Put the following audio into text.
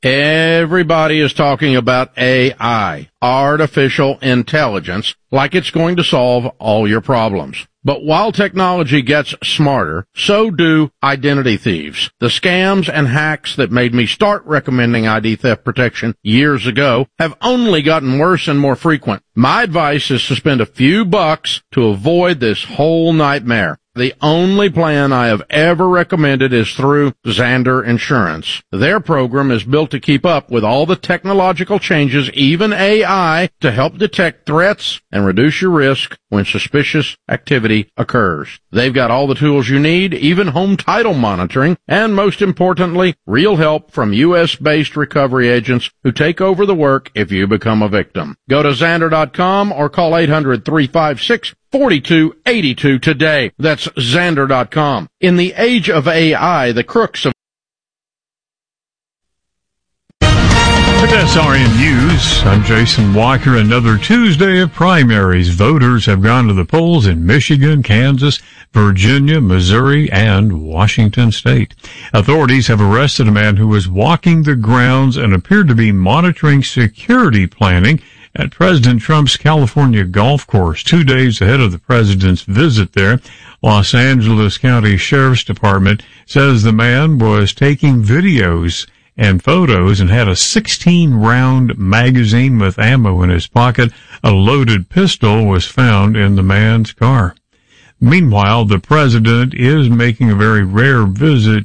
Everybody is talking about AI, artificial intelligence, like it's going to solve all your problems. But while technology gets smarter, so do identity thieves. The scams and hacks that made me start recommending ID theft protection years ago have only gotten worse and more frequent. My advice is to spend a few bucks to avoid this whole nightmare. The only plan I have ever recommended is through Zander Insurance. Their program is built to keep up with all the technological changes, even AI, to help detect threats and reduce your risk when suspicious activity occurs. They've got all the tools you need, even home title monitoring, and most importantly, real help from U.S.-based recovery agents who take over the work if you become a victim. Go to Zander.com or call 800-356-4282 today. That's Zander.com. In the age of AI, the crooks of With SRN News, I'm Jason Walker. Another Tuesday of primaries. Voters have gone to the polls in Michigan, Kansas, Virginia, Missouri, and Washington State. Authorities have arrested a man who was walking the grounds and appeared to be monitoring security planning at President Trump's California golf course 2 days ahead of the president's visit there. Los Angeles County Sheriff's Department says the man was taking videos and photos and had a 16-round magazine with ammo in his pocket. A loaded pistol was found in the man's car. Meanwhile, the president is making a very rare visit